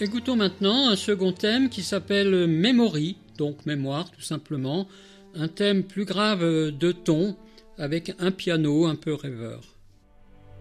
Écoutons maintenant un second thème qui s'appelle Memory, donc mémoire tout simplement, un thème plus grave de ton avec un piano un peu rêveur.